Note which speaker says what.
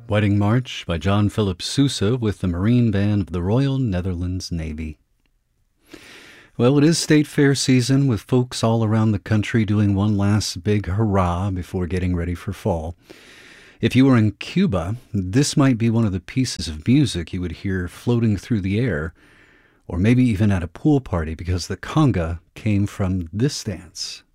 Speaker 1: Wedding March by John Philip Sousa with the Marine Band of the Royal Netherlands Navy. Well, it is State Fair season with folks all around the country doing one last big hurrah before getting ready for fall. If you were in Cuba, this might be one of the pieces of music you would hear floating through the air, or maybe even at a pool party because the conga came from this dance.